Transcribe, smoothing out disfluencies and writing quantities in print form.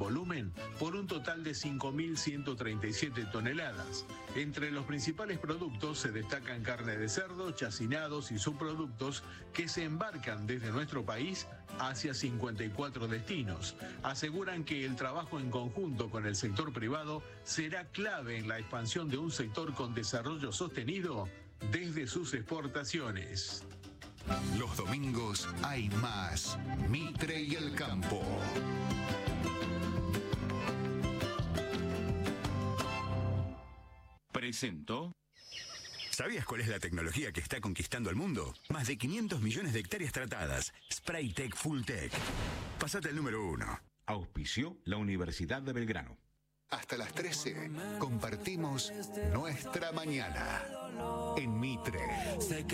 volumen por un total de 5.137 toneladas. Entre los principales productos se destacan carne de cerdo, chacinados y subproductos que se embarcan desde nuestro país hacia 54 destinos. Aseguran que el trabajo en conjunto con el sector privado será clave en la expansión de un sector con desarrollo sostenido desde sus exportaciones. Los domingos hay más Mitre y el Campo. Presento. ¿Sabías cuál es la tecnología que está conquistando el mundo? Más de 500 millones de hectáreas tratadas. Spraytec Fulltech. Pasate al número 1. Auspició la Universidad de Belgrano. Hasta las 13 compartimos nuestra mañana en Mitre.